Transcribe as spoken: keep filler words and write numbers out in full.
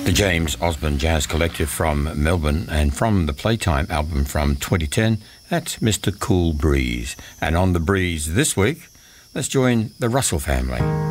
The James Osborne Jazz Collective from Melbourne, and from the Playtime album from twenty ten, that's Mister Cool Breeze. And on the breeze this week, let's join the Russell family.